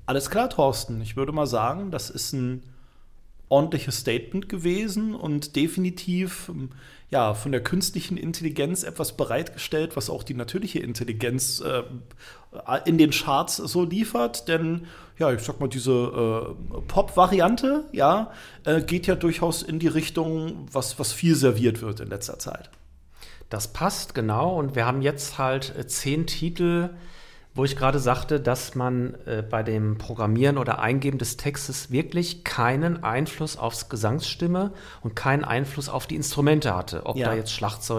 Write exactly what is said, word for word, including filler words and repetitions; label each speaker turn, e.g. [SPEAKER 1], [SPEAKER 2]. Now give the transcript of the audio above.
[SPEAKER 1] Alles klar, Thorsten. Ich würde mal sagen, das ist ein ordentliches Statement gewesen und definitiv ähm, ja, von der künstlichen Intelligenz etwas bereitgestellt, was auch die natürliche Intelligenz äh, in den Charts so liefert. Denn, ja, ich sag mal, diese äh, Pop-Variante, ja, äh, geht ja durchaus in die Richtung, was, was viel serviert wird in letzter Zeit.
[SPEAKER 2] Das passt, genau. Und wir haben jetzt halt äh, zehn Titel, wo ich gerade sagte, dass man äh, bei dem Programmieren oder Eingeben des Textes wirklich keinen Einfluss aufs Gesangsstimme und keinen Einfluss auf die Instrumente hatte. Ob
[SPEAKER 1] Ja.
[SPEAKER 2] da jetzt Schlagzeug